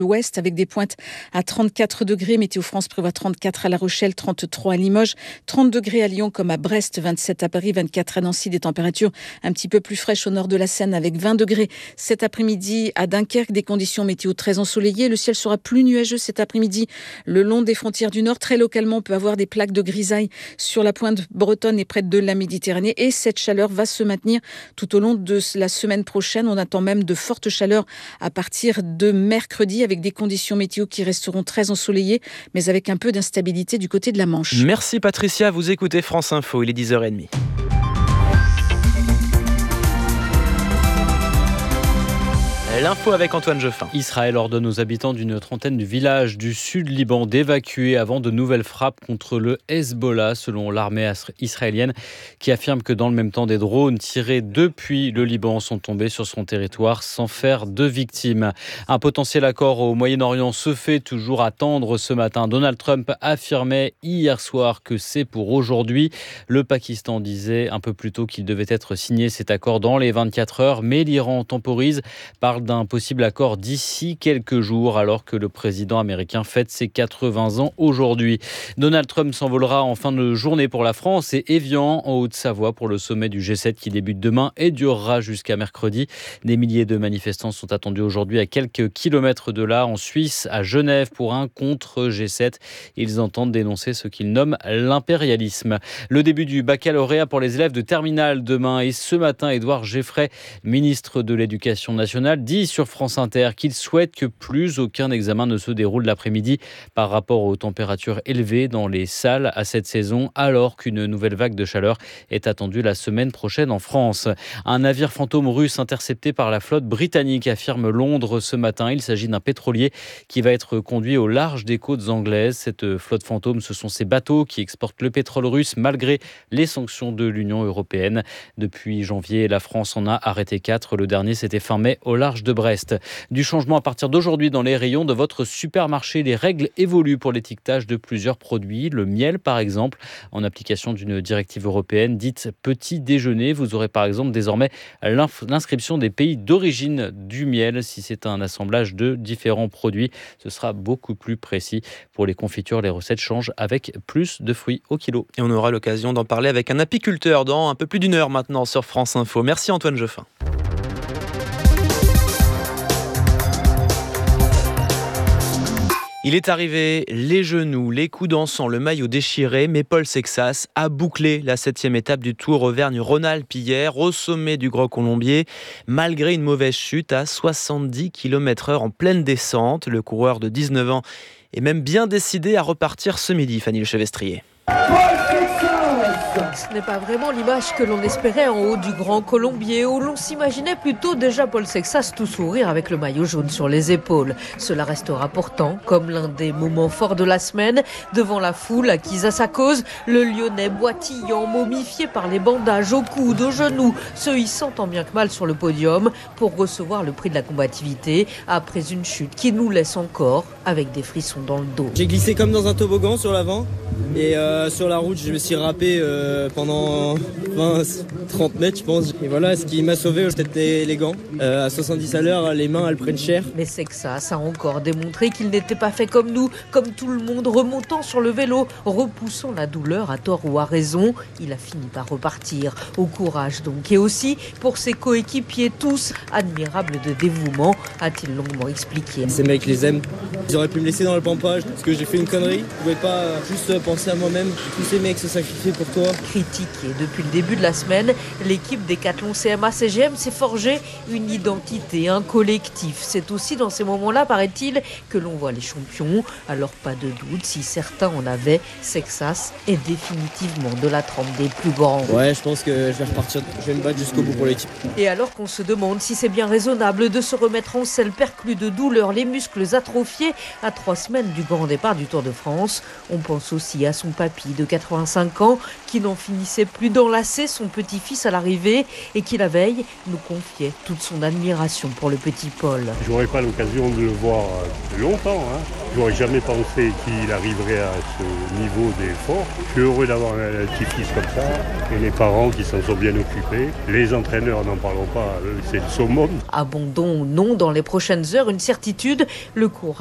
l'ouest avec des pointes à 34 degrés. Météo France prévoit 34 à La Rochelle, 33 à Limoges, 30 degrés à Lyon comme à Brest, 27 à Paris, 24 à Nancy. Des températures un petit peu plus fraîches au nord de la Seine avec 20 degrés cet après-midi à Dunkerque. Des conditions météo très ensoleillées. Le ciel sera plus nuageux cet après-midi le long des frontières du nord. Très localement, on peut avoir des plaques de grisaille sur la pointe bretonne et près de la Méditerranée. Et cette chaleur va se maintenir tout au long de la semaine prochaine. On attend même de fortes chaleurs à partir de mercredi avec des conditions météo qui resteront très ensoleillées, mais avec un peu d'instabilité du côté de la Manche. Merci Patricia, vous écoutez France Info, il est 10h30. L'info avec Antoine Geoffin. Israël ordonne aux habitants d'une trentaine de villages du sud Liban d'évacuer avant de nouvelles frappes contre le Hezbollah, selon l'armée israélienne, qui affirme que dans le même temps, des drones tirés depuis le Liban sont tombés sur son territoire sans faire de victimes. Un potentiel accord au Moyen-Orient se fait toujours attendre ce matin. Donald Trump affirmait hier soir que c'est pour aujourd'hui. Le Pakistan disait un peu plus tôt qu'il devait être signé cet accord dans les 24 heures, mais l'Iran temporise, parle d'un possible accord d'ici quelques jours alors que le président américain fête ses 80 ans aujourd'hui. Donald Trump s'envolera en fin de journée pour la France et Évian en Haute-Savoie pour le sommet du G7 qui débute demain et durera jusqu'à mercredi. Des milliers de manifestants sont attendus aujourd'hui à quelques kilomètres de là en Suisse, à Genève pour un contre G7. Ils entendent dénoncer ce qu'ils nomment l'impérialisme. Le début du baccalauréat pour les élèves de terminale demain et ce matin, Édouard Geoffrey, ministre de l'Éducation nationale, dit sur France Inter qu'il souhaite que plus aucun examen ne se déroule l'après-midi par rapport aux températures élevées dans les salles à cette saison, alors qu'une nouvelle vague de chaleur est attendue la semaine prochaine en France. Un navire fantôme russe intercepté par la flotte britannique, affirme Londres ce matin. Il s'agit d'un pétrolier qui va être conduit au large des côtes anglaises. Cette flotte fantôme, ce sont ces bateaux qui exportent le pétrole russe malgré les sanctions de l'Union européenne. Depuis janvier, la France en a arrêté 4. Le dernier, c'était fin mai au large de Brest. Du changement à partir d'aujourd'hui dans les rayons de votre supermarché. Les règles évoluent pour l'étiquetage de plusieurs produits. Le miel, par exemple, en application d'une directive européenne dite petit déjeuner. Vous aurez par exemple désormais l'inscription des pays d'origine du miel. Si c'est un assemblage de différents produits, ce sera beaucoup plus précis. Pour les confitures, les recettes changent avec plus de fruits au kilo. Et on aura l'occasion d'en parler avec un apiculteur dans un peu plus d'une heure maintenant sur France Info. Merci Antoine Geoffin. Il est arrivé, les genoux, les coups d'encens, le maillot déchiré, mais Paul Sexas a bouclé la 7e étape du Tour Auvergne-Rhône-Alpes hier, au sommet du Grand Colombier. Malgré une mauvaise chute à 70 km/h en pleine descente, le coureur de 19 ans est même bien décidé à repartir ce midi, Fanny Lechevestrier. Ce n'est pas vraiment l'image que l'on espérait en haut du Grand Colombier, où l'on s'imaginait plutôt déjà Paul Sexas tout sourire avec le maillot jaune sur les épaules. Cela restera pourtant comme l'un des moments forts de la semaine, devant la foule acquise à sa cause, le Lyonnais boitillant, momifié par les bandages aux coudes, aux genoux, se hissant tant bien que mal sur le podium pour recevoir le prix de la combativité après une chute qui nous laisse encore avec des frissons dans le dos. J'ai glissé comme dans un toboggan sur l'avant et sur la route je me suis râpé pendant 20-30 mètres je pense. Et voilà, ce qui m'a sauvé c'était les gants. À 70 à l'heure, les mains elles prennent cher. Mais Sexas a encore démontré qu'il n'était pas fait comme nous, comme tout le monde, remontant sur le vélo, repoussant la douleur à tort ou à raison. Il a fini par repartir. Au courage donc, et aussi pour ses coéquipiers, tous admirables de dévouement, a-t-il longuement expliqué. Ces mecs, je les aime. Ils auraient pu me laisser dans le pampage parce que j'ai fait une connerie. Je pouvais pas juste penser à moi-même. Tous ces mecs se sacrifient pour toi. Critiqué depuis le début de la semaine, l'équipe Décathlon CMA-CGM s'est forgée une identité, un collectif. C'est aussi dans ces moments-là, paraît-il, que l'on voit les champions. Alors pas de doute, si certains en avaient, Sexas est définitivement de la trempe des plus grands. Ouais, je pense que je vais repartir, je vais me battre jusqu'au bout pour l'équipe. Et alors qu'on se demande si c'est bien raisonnable de se remettre en selle perclus de douleur, les muscles atrophiés, à 3 semaines du grand départ du Tour de France. On pense aussi à son papy de 85 ans qui n'en finissait plus d'enlacer son petit-fils à l'arrivée et qui la veille nous confiait toute son admiration pour le petit Paul. J'aurais pas l'occasion de le voir longtemps. J'aurais jamais pensé qu'il arriverait à ce niveau d'effort. Je suis heureux d'avoir un petit-fils comme ça et les parents qui s'en sont bien occupés. Les entraîneurs, n'en parlons pas, c'est le summum. Abandon ou non dans les prochaines heures, une certitude, le courage